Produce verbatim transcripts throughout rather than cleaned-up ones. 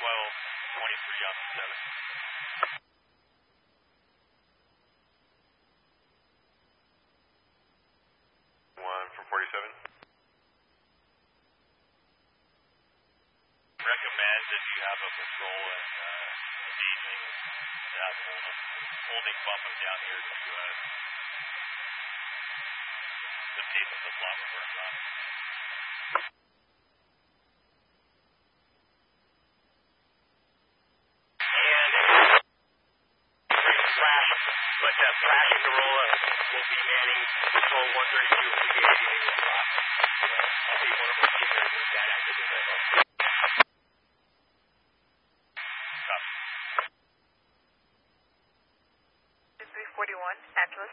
twelve twenty-three on the seven. One from forty-seven. Recommend if you have a patrol and uh, engaging that holding bump down here to uh, the tape of the block burns on. But uh, flashing the roll-up will be manning patrol one thirty-two with the engaging the block. I'll be one of our teamers with that activity right now. Copy. three forty-one, Atlas.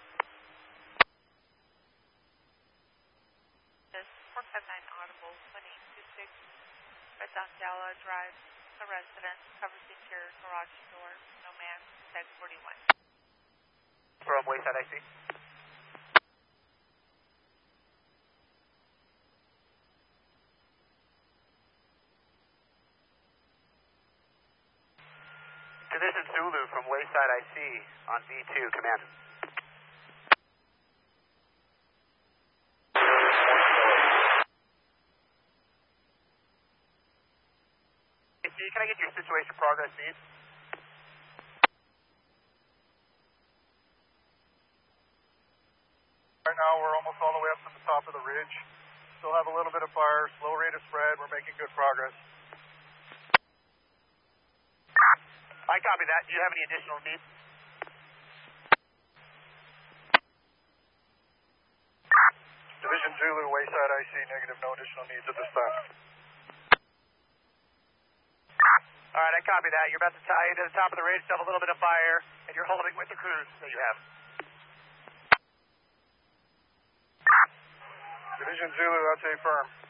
four five nine Audible, twenty twenty-six, Red Dala Drive, a resident, covers the interior garage door, no man, tag forty-one. From Wayside I C. This is Zulu from Wayside I C on V two, command. Can I get your situation progress feed? Right now we're almost all the way up to the top of the ridge. Still have a little bit of fire, slow rate of spread, we're making good progress. I copy that. Do you have any additional needs? Division Zulu, Wayside I C, negative, no additional needs at this time. All right, I copy that. You're about to tie into the top of the ridge, still have a little bit of fire, and you're holding with the crews that you have. Division Zulu, that's a firm.